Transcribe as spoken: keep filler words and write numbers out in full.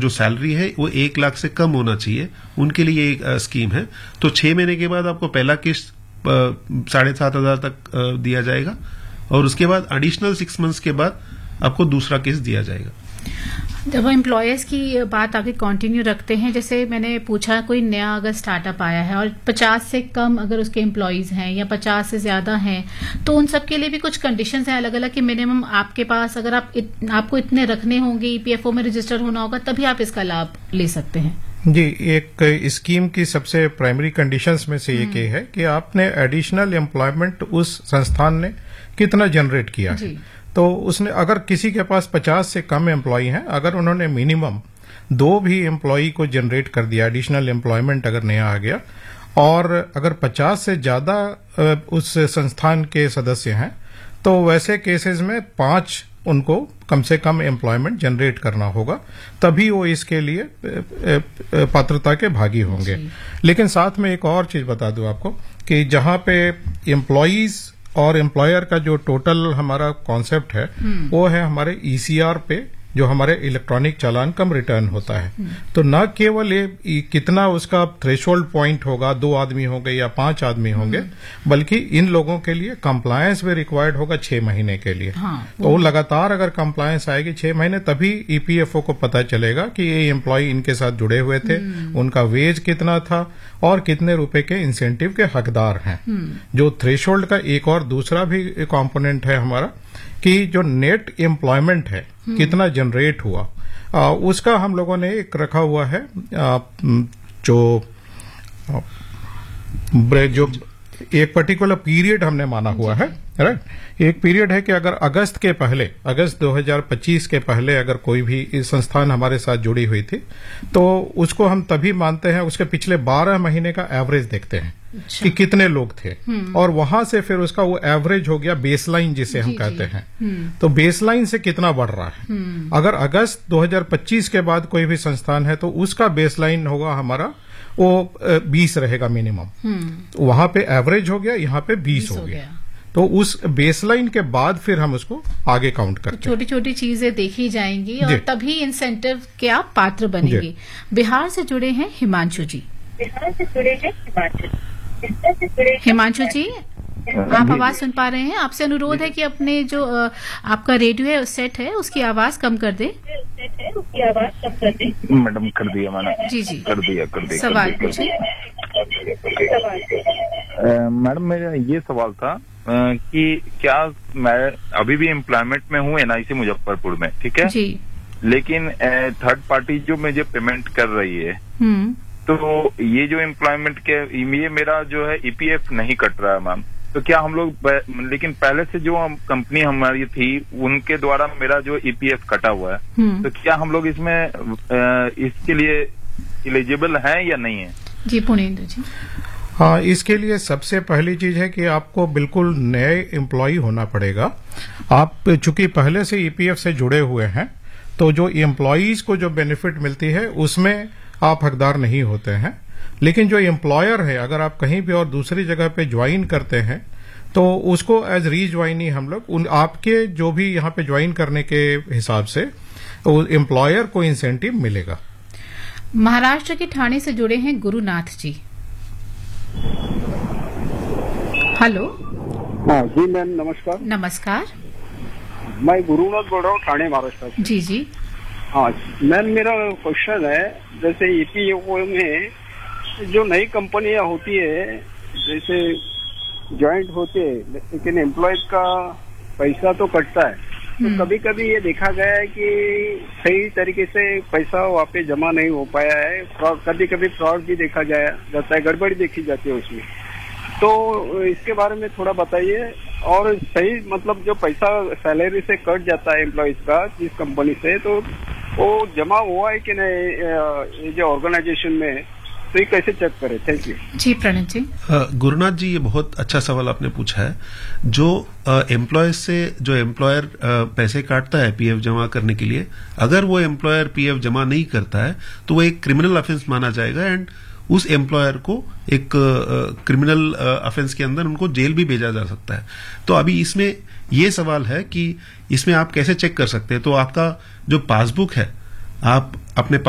जो सैलरी है वो एक लाख से कम होना चाहिए, उनके लिए एक स्कीम है। तो छह महीने के बाद आपको पहला किस्त साढ़े सात हजार तक दिया जाएगा और उसके बाद एडिशनल सिक्स मंथ्स के बाद आपको दूसरा किस्त दिया जाएगा। जब एम्प्लॉयर्स की बात आगे कंटिन्यू रखते हैं, जैसे मैंने पूछा कोई नया अगर स्टार्टअप आया है और पचास से कम अगर उसके एम्प्लॉयज हैं या पचास से ज्यादा हैं, तो उन सब के लिए भी कुछ कंडीशंस हैं अलग अलग कि मिनिमम आपके पास अगर आप इत, आपको इतने रखने होंगे, ईपीएफओ में रजिस्टर होना होगा, तभी आप इसका लाभ ले सकते हैं। जी, एक स्कीम की सबसे प्राइमरी कंडीशंस में से एक ये है कि आपने एडिशनल एम्प्लॉयमेंट उस संस्थान ने कितना जनरेट किया है। तो उसने अगर किसी के पास पचास से कम एम्प्लॉय हैं, अगर उन्होंने मिनिमम दो भी एम्प्लॉय को जनरेट कर दिया, एडिशनल एम्प्लॉयमेंट अगर नया आ गया, और अगर पचास से ज्यादा उस संस्थान के सदस्य हैं, तो वैसे केसेस में पांच उनको कम से कम एम्प्लॉयमेंट जनरेट करना होगा, तभी वो इसके लिए पात्रता के भागी होंगे। लेकिन साथ में एक और चीज बता दूं आपको कि जहां पे एम्प्लॉयज और एम्प्लॉयर का जो टोटल हमारा कॉन्सेप्ट है वो है हमारे ईसीआर पे, जो हमारे इलेक्ट्रॉनिक चालान कम रिटर्न होता है। तो न केवल ये कितना उसका थ्रेशोल्ड पॉइंट होगा, दो आदमी होंगे या पांच आदमी होंगे, बल्कि इन लोगों के लिए कंप्लायंस भी रिक्वायर्ड होगा छह महीने के लिए। हाँ, तो वो लगातार अगर कंप्लायंस आएगी छह महीने, तभी ईपीएफओ को पता चलेगा कि ये एम्प्लॉय इनके साथ जुड़े हुए थे, उनका वेज कितना था और कितने रुपए के इंसेंटिव के हकदार हैं। जो थ्रेशोल्ड का एक और दूसरा भी कंपोनेंट है हमारा कि जो नेट एम्प्लॉयमेंट है कितना जनरेट हुआ, आ, उसका हम लोगों ने एक रखा हुआ है। आ, जो जो एक पर्टिकुलर पीरियड हमने माना हुआ है, राइट। एक पीरियड है कि अगर अगस्त के पहले, अगस्त दो हज़ार पच्चीस के पहले अगर कोई भी इस संस्थान हमारे साथ जुड़ी हुई थी, तो उसको हम तभी मानते हैं, उसके पिछले बारह महीने का एवरेज देखते हैं। अच्छा। कि कितने लोग थे, और वहां से फिर उसका वो एवरेज हो गया बेसलाइन जिसे हम कहते हैं। तो बेसलाइन से कितना बढ़ रहा है। अगर अगस्त दो हज़ार पच्चीस के बाद कोई भी संस्थान है तो उसका बेसलाइन होगा हमारा वो बीस रहेगा मिनिमम। वहां पे एवरेज हो गया, यहाँ पे बीस हो गया। तो उस बेसलाइन के बाद फिर हम उसको आगे काउंट करते हैं। छोटी छोटी चीजें देखी जाएंगी और तभी इंसेंटिव के आप पात्र बनेंगे। बिहार से जुड़े हैं हिमांशु जी। बिहार से जुड़े हैं हिमांशु हिमांशु जी, आप आवाज सुन पा रहे हैं? आपसे अनुरोध है कि अपने जो आपका रेडियो है सेट है उसकी आवाज कम कर दे। उसकी आवाज कम कर दे। मैडम कर दिया मैंने। जी जी, कर दिया कर दिया। सवाल पूछिए। मैडम मेरा ये सवाल था कि क्या मैं अभी भी एम्प्लॉयमेंट में हूँ एनआईसी मुजफ्फरपुर में, ठीक है जी, लेकिन थर्ड पार्टी जो मुझे पेमेंट कर रही है, तो ये जो एम्प्लॉयमेंट के ये मेरा जो है ईपीएफ नहीं कट रहा है मैम। तो क्या हम लोग, लेकिन पहले से जो हम कंपनी हमारी थी उनके द्वारा मेरा जो ईपीएफ कटा हुआ है, तो क्या हम लोग इसमें इसके लिए एलिजिबल हैं या नहीं है? जी पुनेंद्र जी। हाँ, इसके लिए सबसे पहली चीज है कि आपको बिल्कुल नए एम्प्लॉय होना पड़ेगा। आप चूंकि पहले से ईपीएफ से जुड़े हुए हैं, तो जो एम्प्लॉयज को जो बेनिफिट मिलती है उसमें आप हकदार नहीं होते हैं। लेकिन जो एम्प्लॉयर है, अगर आप कहीं भी और दूसरी जगह पे ज्वाइन करते हैं, तो उसको एज रीज्वाइनी हम लोग उन आपके जो भी यहाँ पे ज्वाइन करने के हिसाब से एम्प्लॉयर को इंसेंटिव मिलेगा। महाराष्ट्र के ठाणे से जुड़े हैं गुरुनाथ जी। हेलो। हाँ जी मैम, नमस्कार। नमस्कार, मैं गुरुनाथ बोल रहा हूँ, ठाणे महाराष्ट्र से। जी जी। हाँ मैम, मेरा क्वेश्चन है, जैसे ईपीएफओ में जो नई कंपनियां होती है, जैसे ज्वाइंट होते हैं, लेकिन एम्प्लॉय का पैसा तो कटता है, तो कभी कभी ये देखा गया है कि सही तरीके से पैसा वहाँ पे जमा नहीं हो पाया है। फ्रॉड, कभी कभी फ्रॉड भी देखा जाया जाता है, गड़बड़ी देखी जाती है उसमें। तो इसके बारे में थोड़ा बताइए। और सही मतलब जो पैसा सैलरी से कट जाता है एम्प्लॉयज का जिस कंपनी से, तो वो जमा हुआ है कि नहीं ये जो ऑर्गेनाइजेशन में, तो ये कैसे चेक करें? थैंक यू जी। प्रणित जी। गुरुनाथ जी, ये बहुत अच्छा सवाल आपने पूछा है। जो एम्प्लॉय से जो एम्प्लॉयर पैसे काटता है पीएफ जमा करने के लिए, अगर वो एम्प्लॉयर पीएफ जमा नहीं करता है तो वो एक क्रिमिनल ऑफेंस माना जाएगा एंड उस एम्प्लॉयर को एक क्रिमिनल ऑफेंस के अंदर उनको जेल भी भेजा जा सकता है। तो अभी इसमें ये सवाल है कि इसमें आप कैसे चेक कर सकते हैं। तो आपका जो पासबुक है, आप अपने